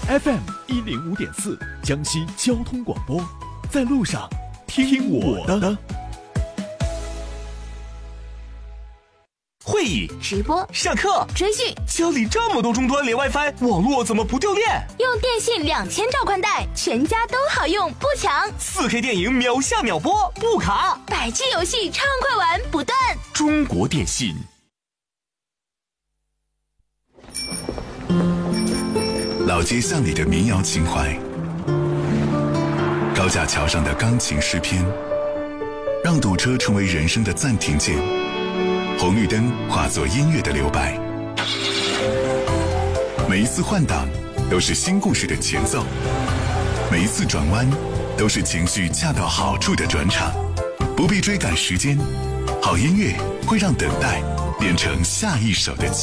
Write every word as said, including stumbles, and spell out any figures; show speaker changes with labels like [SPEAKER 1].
[SPEAKER 1] F M 一零五点四，江西交通广播，在路上听我的。
[SPEAKER 2] 会议、
[SPEAKER 3] 直播、
[SPEAKER 2] 上课、
[SPEAKER 3] 追剧，
[SPEAKER 2] 家里这么多终端连 WiFi， 网络怎么不掉电？
[SPEAKER 3] 用电信两千兆宽带，全家都好用，不抢。
[SPEAKER 2] 四 K 电影秒下秒播，不卡。
[SPEAKER 3] 百 G 游戏畅快玩不断。
[SPEAKER 2] 中国电信。
[SPEAKER 4] 老街巷里的民谣情怀，高架桥上的钢琴诗篇，让堵车成为人生的暂停键，红绿灯化作音乐的留白。每一次换挡都是新故事的前奏，每一次转弯都是情绪恰到好处的转场。不必追赶时间，好音乐会让等待变成下一首的